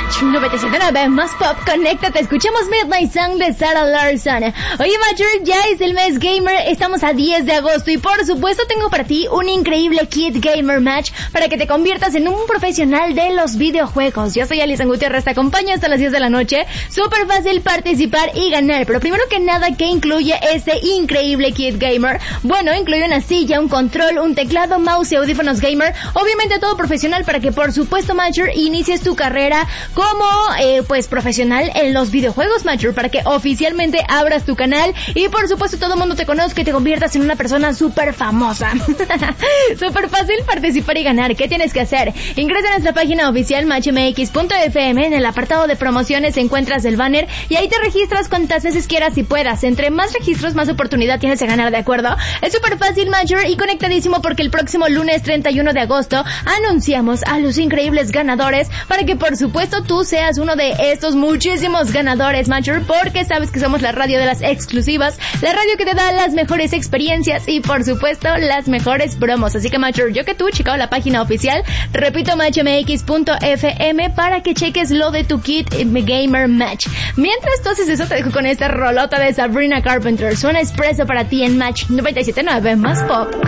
Match 97.9 más pop, conéctate, escuchemos Midnight Song de Sarah Larson. Oye, Matcher, ya es el mes gamer, estamos a 10 de agosto y por supuesto tengo para ti un increíble Kid Gamer Match para que te conviertas en un profesional de los videojuegos. Yo soy Alison Gutiérrez, te acompaño hasta las 10 de la noche. Súper fácil participar y ganar, pero primero que nada, ¿qué incluye este increíble Kid Gamer? Bueno, incluye una silla, un control, un teclado, mouse y audífonos gamer, obviamente todo profesional para que por supuesto, Matcher, inicies tu carrera como pues profesional en los videojuegos, Matcher, para que oficialmente abras tu canal y por supuesto todo el mundo te conozca y te conviertas en una persona súper famosa. Súper fácil participar y ganar. ¿Qué tienes que hacer? Ingresa a nuestra página oficial matchmx.fm, en el apartado de promociones encuentras el banner y ahí te registras cuantas veces quieras y puedas. Entre más registros, más oportunidad tienes de ganar, ¿de acuerdo? Es súper fácil, Matcher, y conectadísimo porque el próximo lunes 31 de agosto anunciamos a los increíbles ganadores para que por supuesto tú seas uno de estos muchísimos ganadores, Matcher, porque sabes que somos la radio de las exclusivas, la radio que te da las mejores experiencias y por supuesto las mejores promos. Así que, Matcher, yo que tú, checao la página oficial, repito, matchmx.fm para que cheques lo de tu Kid Gamer Match. Mientras tú haces eso, te dejo con esta rolota de Sabrina Carpenter. Suena Espresso para ti en Match 97.9 más pop.